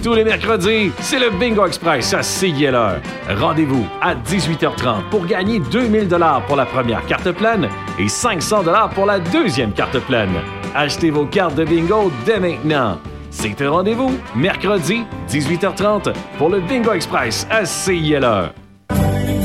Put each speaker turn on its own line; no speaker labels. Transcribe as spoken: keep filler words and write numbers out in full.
Tous les mercredis, c'est le Bingo Express à C I L R. Rendez-vous à dix-huit heures trente pour gagner deux mille dollars pour la première carte pleine et cinq cents dollars pour la deuxième carte pleine. Achetez vos cartes de bingo dès maintenant. C'est un rendez-vous, mercredi, dix-huit heures trente, pour le Bingo Express à C I L R.